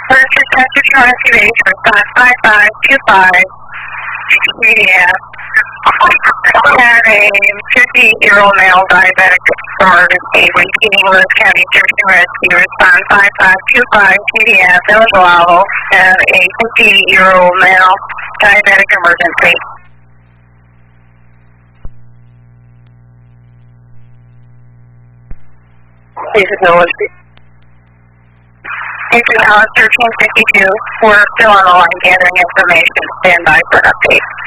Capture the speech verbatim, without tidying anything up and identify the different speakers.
Speaker 1: First responder activation, response five five two five, C D F. Had a fifty-year-old male diabetic emergency repeating Lewis County Search and Rescue. Response five five two five, C D F, Village Lavo. Had a fifty-year-old male diabetic emergency. This is Noah. This is Alice thirteen fifty-two. We're still on the line gathering information. Stand by for an update.